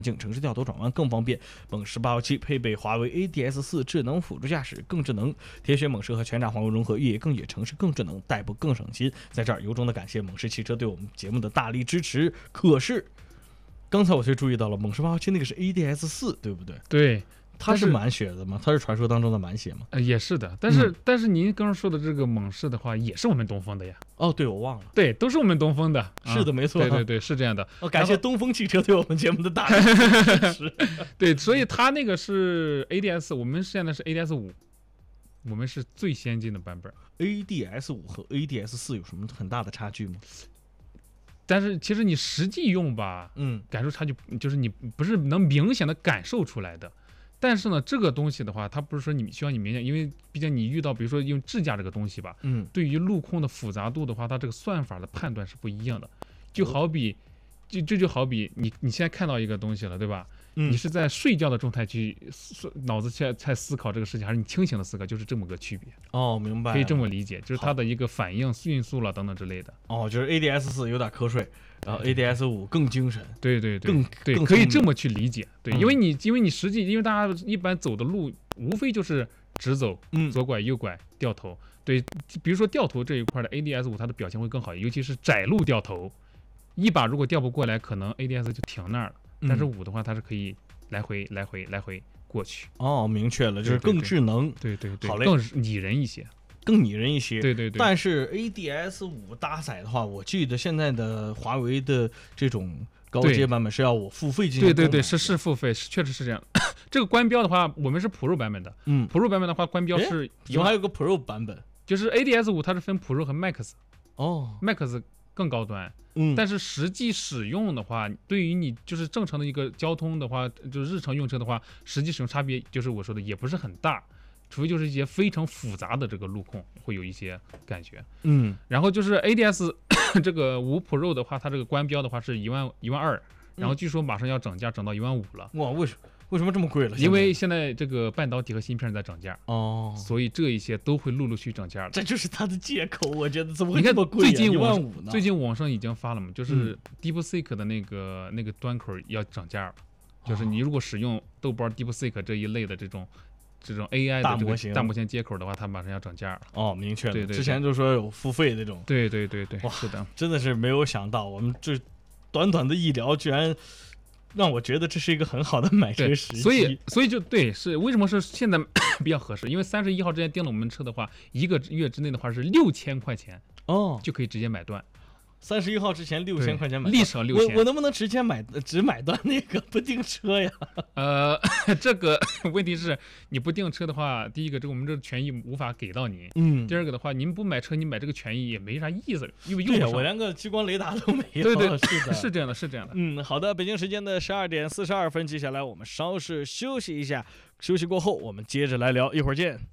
城市掉头转弯更方便。猛士817配备华为 ADS4 智能辅助驾驶，更智能。铁血猛士和全掌皇冠融合，越野更野，城市更智能，代步更省心。在这儿由衷的感谢猛士汽车对我们节目的大力支持。可是刚才我却注意到了，猛士817那个是 ADS4， 对不对？ 对。 它是满血的吗？它是传说当中的满血吗？ 也是的，但是您刚刚说的这个猛士的话，也是我们东风的呀。 哦，对，我忘了， 对，都是我们东风的。 是的，没错。 对，是这样的。 感谢东风汽车对我们节目的大力支持。 对，所以它那个是 ADS， 我们现在是 ADS5，我们是最先进的版本。 ADS5和 ADS4有什么很大的差距吗？ 但是其实你实际用吧，感受差距就是你不是能明显的感受出来的。但是呢，这个东西的话，它不是说你需要你明显，因为毕竟你遇到比如说用智驾这个东西吧，对于路况的复杂度的话，它这个算法的判断是不一样的。就好比，就好比你现在看到一个东西了，对吧？你是在睡觉的状态去脑子在思考这个事情，还是你清醒的思考，就是这么个区别。 哦，明白了， 可以这么理解，就是它的一个反应迅速了等等之类的。 哦，就是 ADS4 有点瞌睡，然后 ADS5 更精神。 对， 更可以这么去理解。对，因为你实际，因为大家一般走的路无非就是直走、左拐、右拐、掉头。对，比如说掉头这一块的 ADS5 它的表现会更好，尤其是窄路掉头，一把如果掉不过来，可能 ADS 就停那儿了。但是5的话，它是可以来回过去。 哦，明确了，就是更智能。 对， 好嘞， 更拟人一些。 对。但是 ADS5 搭载的话，我记得现在的华为的这种高阶版本是要我付费进行。 对，是付费，确实是这样。这个官标的话，我们是 Pro 版本的。Pro 版本的话，官标是还有个 Pro 版本， 就是 ADS5 它是分 Pro 和 Max。 哦 ，Max 更高端。但是实际使用的话，对于你就是正常的一个交通的话，就是日常用车的话，实际使用差别就是我说的也不是很大，除非就是一些非常复杂的这个路况会有一些感觉。然后就是 ADS 这个5 Pro 的话，它这个官标的话是12000，然后据说马上要涨价，涨到15000了。 哇，为什么这么贵了？ 因为现在这个半导体和芯片在涨价所以这一些都会陆续涨价了。 这就是它的借口，我觉得怎么会这么贵？15000呢？ 最近网上已经发了嘛，就是 DeepSeek 的那个端口要涨价了，就是你如果使用豆瓣 DeepSeek 这一类的这种 AI 的这个大模型接口的话，它马上要涨价了。 哦，明确了。 对， 之前就说有付费这种。 对， 哇， 是的， 真的是没有想到，我们这短的一聊，居然让我觉得这是一个很好的买车时机。 所以就对，是为什么是现在比较合适？因为31号之前订了我们车的话，1个月之内的话是6000块钱就可以直接买断。 31号之前6000块钱买断， 立省6000。 我能不能只买断那个不订车呀？ 这个问题是你不订车的话，第一个我们这个权益无法给到您。第二个的话，您不买车，你买这个权益也没啥意思，因为用不上。 我连个激光雷达都没有。 对， 是这样的。 好的，北京时间的12点42分，接下来我们稍事休息一下，休息过后我们接着来聊，一会儿见。